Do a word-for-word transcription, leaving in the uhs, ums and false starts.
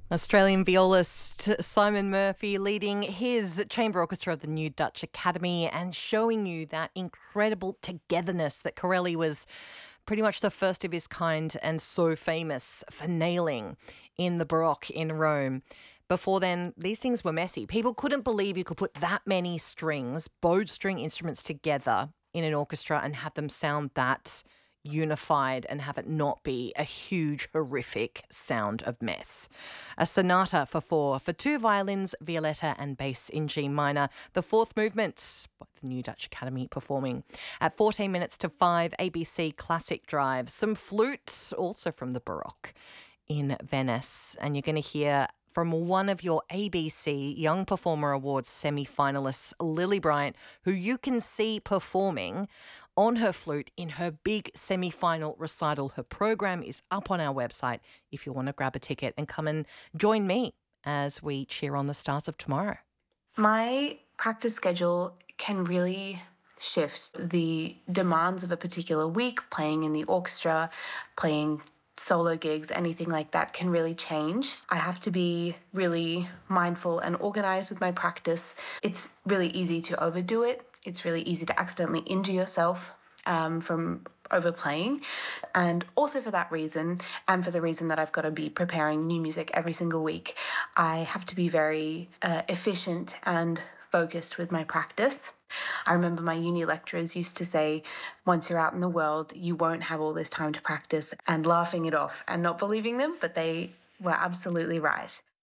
Australian violist Simon Murphy leading his chamber orchestra of the New Dutch Academy and showing you that incredible togetherness that Corelli was pretty much the first of his kind and so famous for nailing in the Baroque in Rome. Before then, these things were messy. People couldn't believe you could put that many strings, bowed string instruments together in an orchestra and have them sound that unified and have it not be a huge, horrific sound of mess. A sonata for four, for two violins, violetta and bass in G minor. The fourth movement, by the New Dutch Academy performing. At fourteen minutes to five, A B C Classic Drive. Some flute, also from the Baroque in Venice. And you're going to hear from one of your A B C Young Performer Awards semi-finalists, Lily Bryant, who you can see performing on her flute in her big semi-final recital. Her program is up on our website if you want to grab a ticket and come and join me as we cheer on the stars of tomorrow. My practice schedule can really shift. The demands of a particular week, playing in the orchestra, playing solo gigs, anything like that can really change. I have to be really mindful and organized with my practice. It's really easy to overdo it. It's really easy to accidentally injure yourself um, from overplaying. And also for that reason, and for the reason that I've got to be preparing new music every single week, I have to be very uh, efficient and focused with my practice. I remember my uni lecturers used to say, once you're out in the world, you won't have all this time to practice, and laughing it off and not believing them, but they were absolutely right.